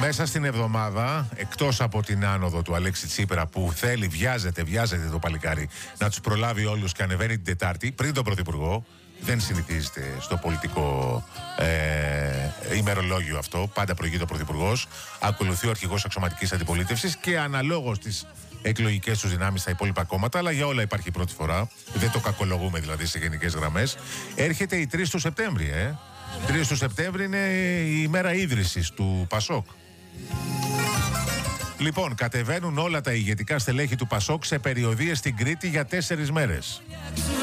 Μέσα στην εβδομάδα, εκτός από την άνοδο του Αλέξη Τσίπρα που θέλει, βιάζεται το παλικάρι να τους προλάβει όλους και ανεβαίνει την Τετάρτη πριν τον Πρωθυπουργό. Δεν συνηθίζεται στο πολιτικό ημερολόγιο αυτό. Πάντα προηγείται ο Πρωθυπουργός. Ακολουθεί ο αρχηγός αξιωματικής αντιπολίτευσης και αναλόγως τις εκλογικές τους δυνάμεις στα υπόλοιπα κόμματα. Αλλά για όλα υπάρχει πρώτη φορά. Δεν το κακολογούμε δηλαδή σε γενικές γραμμές. Έρχεται η 3 του Σεπτέμβρη. 3 του Σεπτέμβρη είναι η ημέρα ίδρυσης του ΠΑΣΟΚ. Λοιπόν, κατεβαίνουν όλα τα ηγετικά στελέχη του ΠΑΣΟΚ σε περιοδίες στην Κρήτη για 4 μέρες.